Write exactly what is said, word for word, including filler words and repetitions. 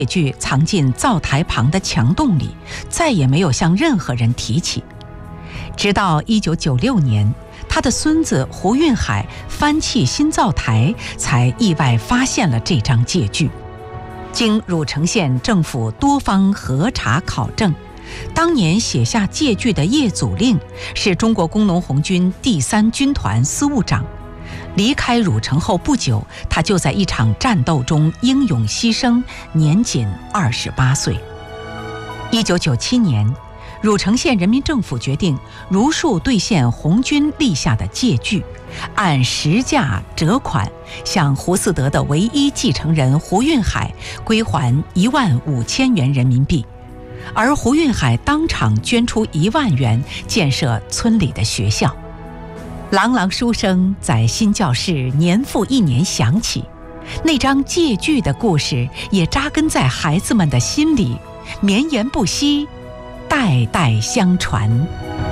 具藏进灶台旁的墙洞里，再也没有向任何人提起。直到一九九六年，他的孙子胡运海翻砌新灶台，才意外发现了这张借据。经汝城县政府多方核查考证，当年写下借据的叶祖令是中国工农红军第三军团司务长。离开汝城后不久，他就在一场战斗中英勇牺牲，年仅二十八岁。一九九七年，汝城县人民政府决定如数兑现红军立下的借据，按实价折款向胡嗣德的唯一继承人胡运海归还一万五千元人民币，而胡运海当场捐出一万元建设村里的学校。朗朗书声在新教室年复一年响起，那张借据的故事也扎根在孩子们的心里，绵延不息，代代相传。